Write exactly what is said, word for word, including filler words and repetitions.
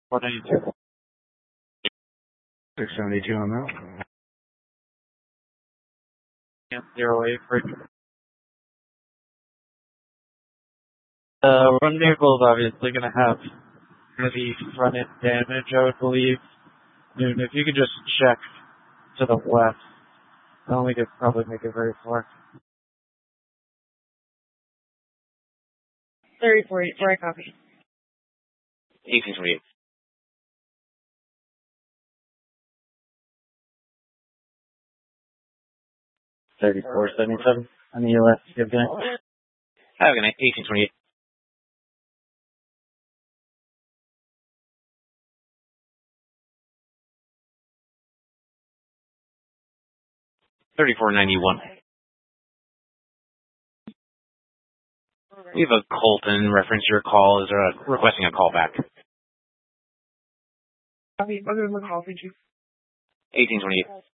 one ninety-two. six seventy-two on that. And zero eight for the run vehicle is obviously going to have heavy front end damage, I would believe. And if you could just check to the west, I don't think it'd probably make it very far. thirty forty-four, I copy. eighteen twenty-eight. thirty-four seventy-seven on the U S. Good night. Have a good night. eighteen twenty-eight. thirty-four ninety-one. We have a Colton reference your call. Is uh, requesting a call back. Copy. I'll give him a call, thank you. eighteen twenty-eight.